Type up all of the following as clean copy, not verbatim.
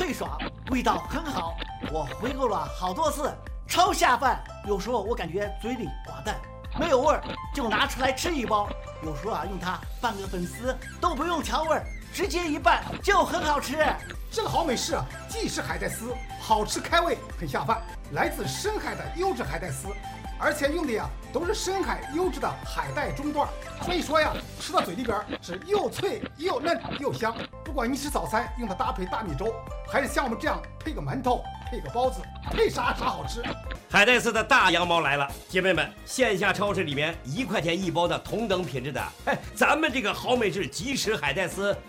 脆爽，味道很好，我回购了好多次，超下饭。有时候我感觉嘴里寡淡，没有味儿，就拿出来吃一包。有时候用它拌个粉丝都不用调味儿，直接一拌就很好吃。 这个好美式既是海带丝，好吃开胃，很下饭，来自深海的优质海带丝，而且用的都是深海优质的海带中段，所以说吃到嘴里边是又脆又嫩又香。不管你吃早餐用它搭配大米粥，还是像我们这样配个馒头配个包子，配啥好吃。 海带丝的大羊毛来了，姐妹们，线下超市里面1块钱一包的同等品质的，咱们这个好美式即食海带丝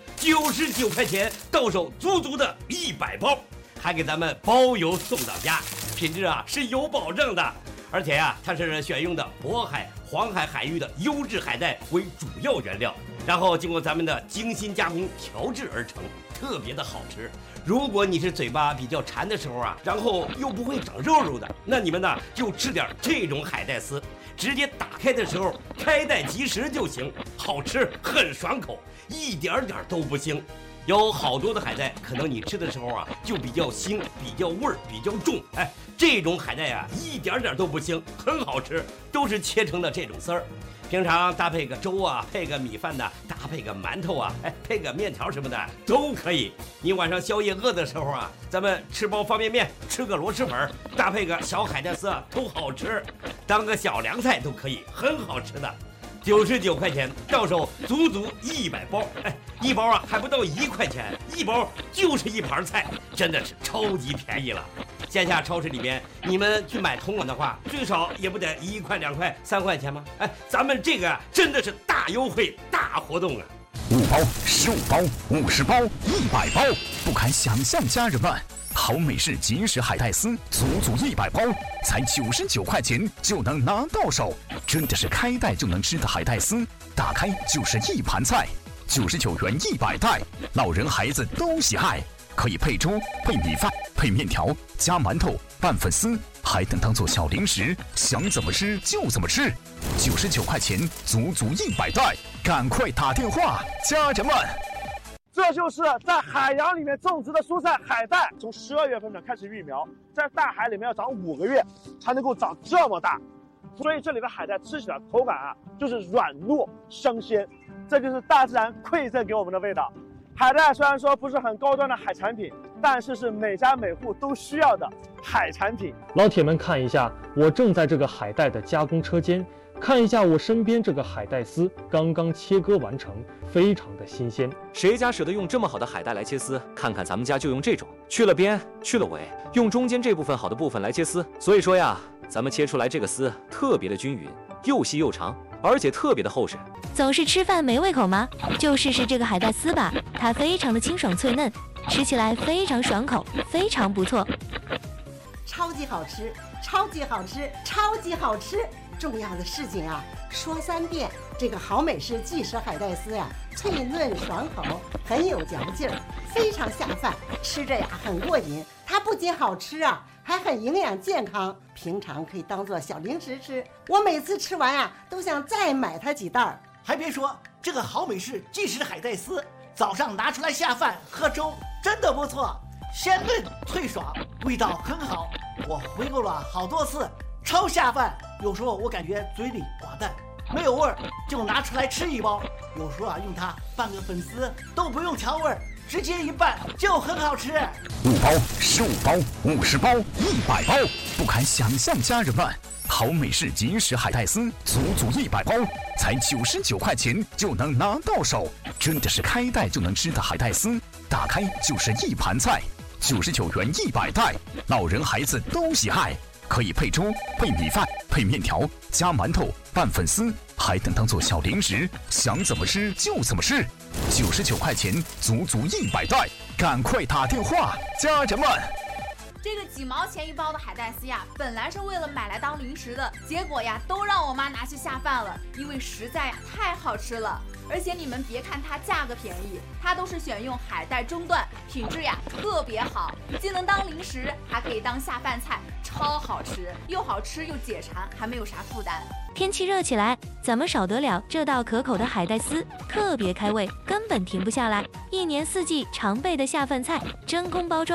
99块钱到手，足足的100包，还给咱们包邮送到家，品质是有保证的。而且它是选用的渤海、黄海海域的优质海带为主要原料，然后经过咱们的精心加工调制而成，特别的好吃。如果你是嘴巴比较馋的时候然后又不会长肉的，那你们呢就吃点这种海带丝，直接打开的时候开袋即食就行，好吃很爽口，一点都不腥。有好多的海带，可能你吃的时候就比较腥，比较味儿比较重。这种海带一点都不腥，很好吃，都是切成的这种丝儿。平常搭配个粥配个米饭搭配个馒头配个面条什么的都可以。你晚上宵夜饿的时候咱们吃包方便面，吃个螺蛳粉，搭配个小海带丝都好吃，当个小凉菜都可以，很好吃的。99块钱到手，足足100包，一包还不到1块钱，一包就是一盘菜，真的是超级便宜了。线下超市里面，你们去买同款的话，最少也不得1块、2块、3块钱吗？咱们这个真的是大优惠、大活动 5包、15包、50包、100包，不堪想象，家人们！好美式即食海带丝，足足100包，才99块钱就能拿到手，真的是开袋就能吃的海带丝，打开就是一盘菜，99元100袋，老人孩子都喜爱，可以配粥、配米饭、配面条、加馒头、拌粉丝，还能当做小零食，想怎么吃就怎么吃，99块钱足足100袋，赶快打电话，家人们！ 这就是在海洋里面种植的蔬菜海带，从12月份呢开始育苗，在大海里面要长5个月才能够长这么大，所以这里的海带吃起来口感就是软糯香鲜，这就是大自然馈赠给我们的味道。海带虽然说不是很高端的海产品，但是每家每户都需要的海产品。 老铁们看一下，我正在这个海带的加工车间，看一下我身边这个海带丝刚刚切割完成，非常的新鲜。 谁家舍得用这么好的海带来切丝？看看咱们家就用这种，去了边，去了尾，用中间这部分好的部分来切丝。所以说咱们切出来这个丝特别的均匀，又细又长，而且特别的厚实。 总是吃饭没胃口吗？就试试这个海带丝吧，它非常的清爽脆嫩，吃起来非常爽口，非常不错。 超级好吃，超级好吃，超级好吃！重要的事情说3遍。这个好美式即食海带丝脆嫩爽口，很有嚼劲儿，非常下饭，吃着很过瘾。它不仅好吃还很营养健康，平常可以当做小零食吃。我每次吃完都想再买它几袋儿。 还别说，这个好美式即食海带丝，早上拿出来下饭喝粥，真的不错，鲜嫩脆爽，味道很好。我回购了好多次，超下饭。有时候我感觉嘴里寡淡，没有味儿，就拿出来吃一包。有时候用它拌个粉丝都不用调味儿，直接一拌就很好吃。 5包、15包、50包、100包，不堪想象，家人们！好美式即食海带丝，足足100包，才99块钱就能拿到手，真的是开袋就能吃的海带丝，打开就是一盘菜，99元100袋，老人孩子都喜爱，可以配粥、配米饭、配面条、加馒头、拌粉丝，还能当做小零食，想怎么吃就怎么吃，99块钱足足100袋，赶快打电话，家人们！ 这个几毛钱一包的海带丝本来是为了买来当零食的，结果都让我妈拿去下饭了，因为实在太好吃了。而且你们别看它价格便宜，它都是选用海带中段，品质特别好，既能当零食，还可以当下饭菜，超好吃，又好吃又解馋，还没有啥负担。 天气热起来，怎么少得了这道可口的海带丝？特别开胃，根本停不下来，1年4季常备的下饭菜，真空包装。